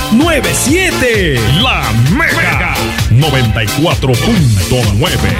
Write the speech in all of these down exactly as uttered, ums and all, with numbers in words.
nueve siete. La Mega noventa y cuatro punto nueve.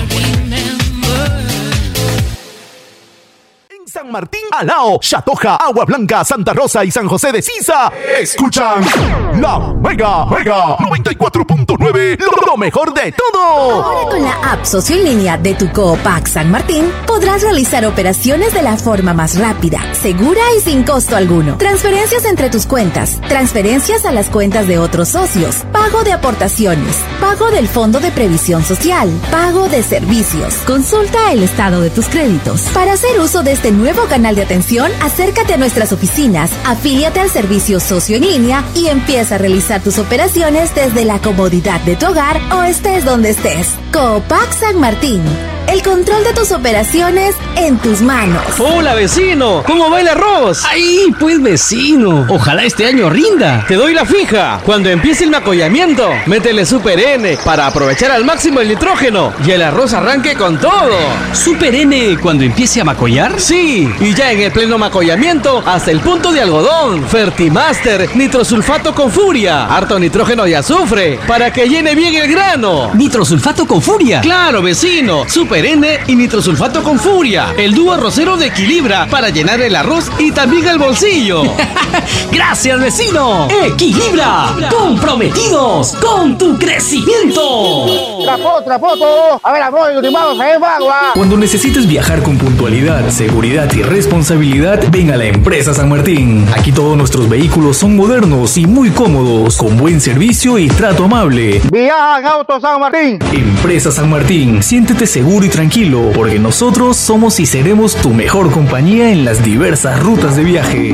San Martín, Alao, Chatoja, Agua Blanca, Santa Rosa y San José de Sisa. Escuchan La Mega, Mega noventa y cuatro punto nueve, lo mejor de todo. Ahora con la app socio en línea de tu Copac San Martín podrás realizar operaciones de la forma más rápida, segura y sin costo alguno. Transferencias entre tus cuentas, transferencias a las cuentas de otros socios, pago de aportaciones, pago del Fondo de Previsión Social, pago de servicios. Consulta el estado de tus créditos. Para hacer uso de este nuevo canal de atención, acércate a nuestras oficinas, afíliate al servicio socio en línea y empieza a realizar tus operaciones desde la comodidad de tu hogar o estés donde estés. Copac San Martín. El control de tus operaciones en tus manos. Hola, vecino. ¿Cómo va el arroz? Ay, pues, vecino. Ojalá este año rinda. Te doy la fija. Cuando empiece el macollamiento, métele Super N para aprovechar al máximo el nitrógeno y el arroz arranque con todo. ¿Super N cuando empiece a macollar? Sí, y ya en el pleno macollamiento, hasta el punto de algodón. Fertimaster, nitrosulfato con furia, harto nitrógeno y azufre, para que llene bien el grano. ¿Nitrosulfato con furia? Claro, vecino. Super N y nitrosulfato con furia, el dúo arrocero de Equilibra para llenar el arroz y también el bolsillo. ¡Gracias, vecino! Equilibra, comprometidos con tu crecimiento. ¡Trapo, trapoto! A ver, amor, vamos a ir agua. Cuando necesites viajar con puntualidad, seguridad y responsabilidad, ven a la Empresa San Martín. Aquí todos nuestros vehículos son modernos y muy cómodos, con buen servicio y trato amable. Viaja en Auto San Martín. Empresa San Martín, siéntete seguro y tranquilo, porque nosotros somos y seremos tu mejor compañía en las diversas rutas de viaje.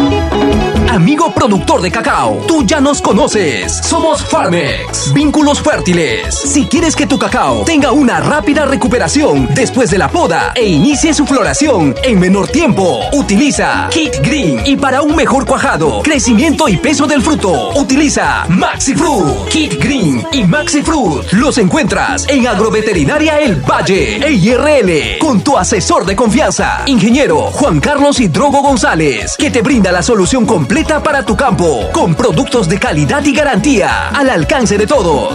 Amigo productor de cacao, tú ya nos conoces. Somos Farmex, vínculos fértiles. Si quieres que tu cacao tenga una rápida recuperación después de la poda e inicie su floración en menor tiempo, utiliza Kit Green. Y para un mejor cuajado, crecimiento y peso del fruto, utiliza Maxifruit. Kit Green y Maxifruit los encuentras en Agroveterinaria El Valle, E I R L, con tu asesor de confianza, ingeniero Juan Carlos Hidrogo González, que te brinda la solución completa para tu campo, con productos de calidad y garantía al alcance de todos.